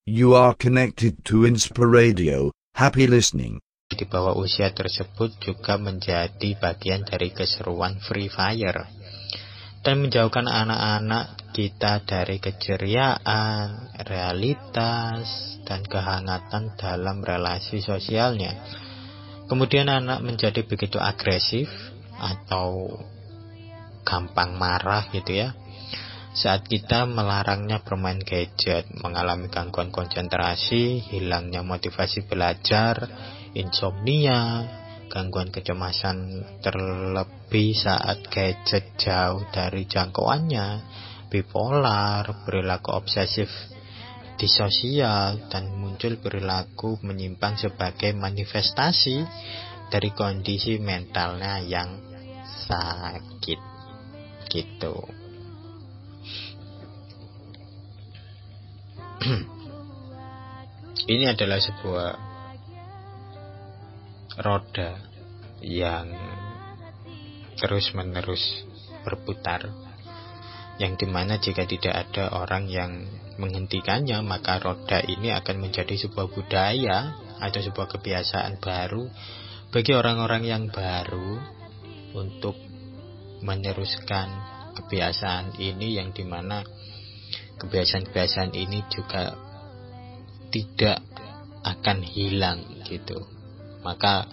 You are connected to Inspiradio. Happy listening. Di bawah usia tersebut juga menjadi bagian dari keseruan Free Fire dan menjauhkan anak-anak kita dari keceriaan, realitas, dan kehangatan dalam relasi sosialnya. Kemudian anak menjadi begitu agresif atau gampang marah gitu ya. Saat kita melarangnya bermain gadget, mengalami gangguan konsentrasi, hilangnya motivasi belajar, insomnia, gangguan kecemasan terlebih saat gadget jauh dari jangkauannya, bipolar, perilaku obsesif disosial, dan muncul perilaku menyimpang sebagai manifestasi dari kondisi mentalnya yang sakit gitu. Ini adalah sebuah roda yang terus-menerus berputar, yang dimana jika tidak ada orang yang menghentikannya, maka roda ini akan menjadi sebuah budaya atau sebuah kebiasaan baru bagi orang-orang yang baru untuk meneruskan kebiasaan ini, yang dimana kebiasaan-kebiasaan ini juga tidak akan hilang gitu. Maka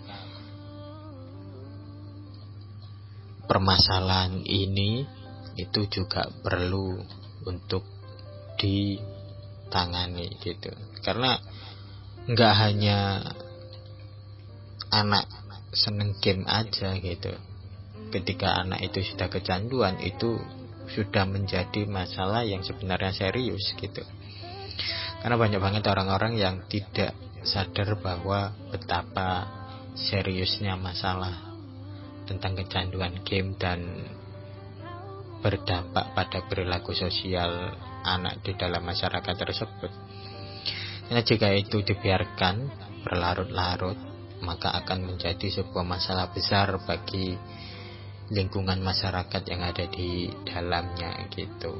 permasalahan ini itu juga perlu untuk ditangani gitu. Karena nggak hanya anak seneng game aja gitu. Ketika anak itu sudah kecanduan, itu sudah menjadi masalah yang sebenarnya serius gitu. Karena banyak banget orang-orang yang tidak sadar bahwa betapa seriusnya masalah tentang kecanduan game dan berdampak pada perilaku sosial anak di dalam masyarakat tersebut. Karena jika itu dibiarkan berlarut-larut, maka akan menjadi sebuah masalah besar bagi lingkungan masyarakat yang ada di dalamnya gitu.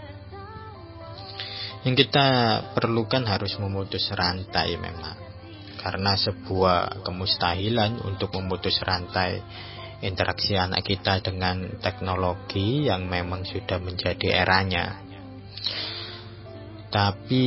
Yang kita perlukan harus memutus rantai memang, karena sebuah kemustahilan untuk memutus rantai interaksi anak kita dengan teknologi yang memang sudah menjadi eranya. Tapi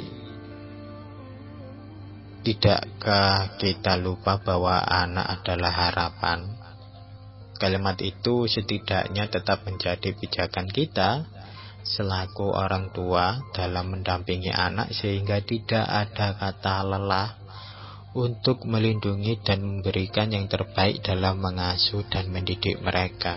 tidakkah kita lupa bahwa anak adalah harapan? Kalimat itu setidaknya tetap menjadi pijakan kita selaku orang tua dalam mendampingi anak, sehingga tidak ada kata lelah untuk melindungi dan memberikan yang terbaik dalam mengasuh dan mendidik mereka.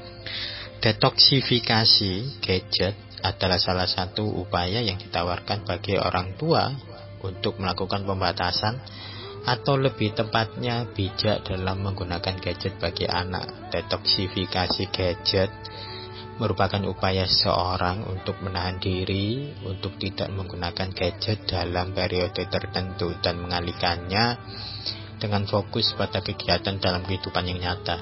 Detoksifikasi gadget adalah salah satu upaya yang ditawarkan bagi orang tua untuk melakukan pembatasan atau lebih tepatnya bijak dalam menggunakan gadget bagi anak. Detoksifikasi gadget merupakan upaya seseorang untuk menahan diri untuk tidak menggunakan gadget dalam periode tertentu dan mengalihkannya dengan fokus pada kegiatan dalam kehidupan yang nyata.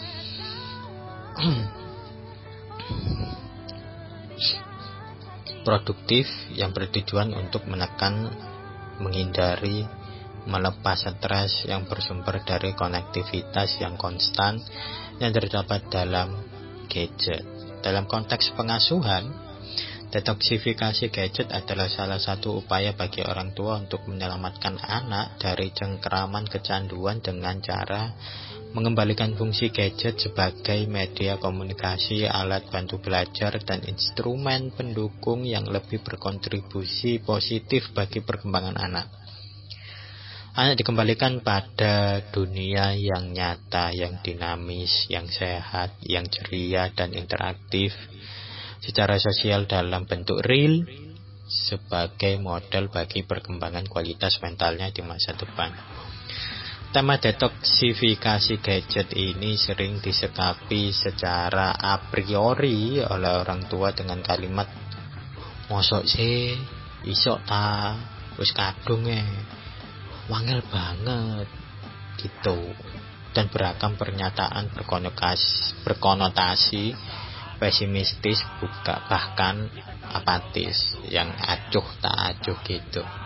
Produktif yang bertujuan untuk menekan, menghindari, melepas stres yang bersumber dari konektivitas yang konstan yang terdapat dalam gadget. Dalam konteks pengasuhan, detoksifikasi gadget adalah salah satu upaya bagi orang tua untuk menyelamatkan anak dari cengkeraman kecanduan dengan cara mengembalikan fungsi gadget sebagai media komunikasi, alat bantu belajar, dan instrumen pendukung yang lebih berkontribusi positif bagi perkembangan anak. Anak dikembalikan pada dunia yang nyata, yang dinamis, yang sehat, yang ceria dan interaktif secara sosial dalam bentuk real sebagai model bagi perkembangan kualitas mentalnya di masa depan. Tema detoksifikasi gadget ini sering disikapi secara a priori oleh orang tua dengan kalimat "mosok sih, isok ta, wis kadung wangel banget" gitu, dan beragam pernyataan berkonotasi pesimistis, bahkan apatis, yang acuh tak acuh gitu.